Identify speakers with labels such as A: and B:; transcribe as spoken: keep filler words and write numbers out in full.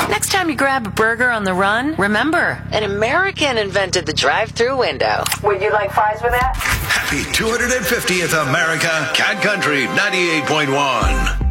A: Next time you grab a burger on the run, remember, an American invented the drive-thru window.
B: Would you like fries with that?
C: Happy two hundred fiftieth America, Cat Country ninety-eight point one.